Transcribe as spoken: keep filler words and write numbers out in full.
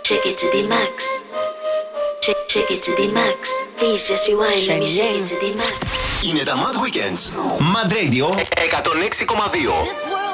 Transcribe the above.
Shake it to the max. Shake, shake it to the max. Please just rewind. Let me shake it to the max. Είναι τα Mad Weekends. Mad Radio εκατόν έξι κόμμα δύο.